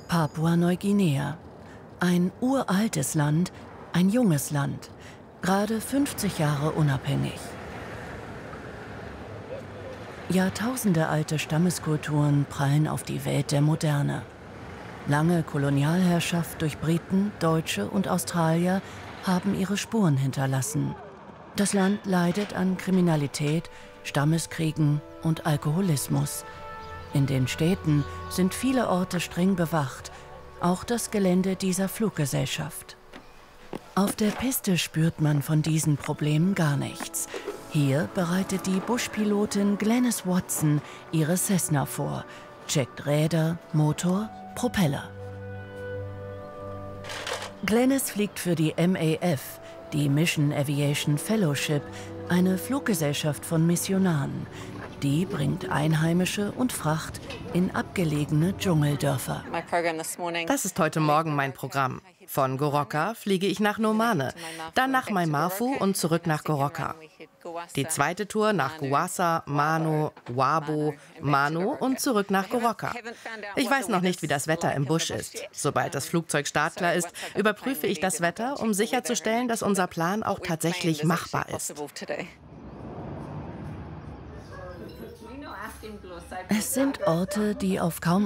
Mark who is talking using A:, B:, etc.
A: Papua-Neuguinea. Ein uraltes Land, ein junges Land, gerade 50 Jahre unabhängig. Jahrtausendealte Stammeskulturen prallen auf die Welt der Moderne. Lange Kolonialherrschaft durch Briten, Deutsche und Australier haben ihre Spuren hinterlassen. Das Land leidet an Kriminalität, Stammeskriegen und Alkoholismus. In den Städten sind viele Orte streng bewacht, auch das Gelände dieser Fluggesellschaft. Auf der Piste spürt man von diesen Problemen gar nichts. Hier bereitet die Buschpilotin Glenys Watson ihre Cessna vor, checkt Räder, Motor, Propeller. Glenys fliegt für die MAF, die Mission Aviation Fellowship, eine Fluggesellschaft von Missionaren. Die bringt Einheimische und Fracht in abgelegene Dschungeldörfer.
B: Das ist heute Morgen mein Programm. Von Goroka fliege ich nach Nomane, dann nach Maimafu und zurück nach Goroka. Die zweite Tour nach Guasa, Mano, Wabo, Mano und zurück nach Goroka. Ich weiß noch nicht, wie das Wetter im Busch ist. Sobald das Flugzeug startklar ist, überprüfe ich das Wetter, um sicherzustellen, dass unser Plan auch tatsächlich machbar ist.
A: Es sind Orte, die auf kaum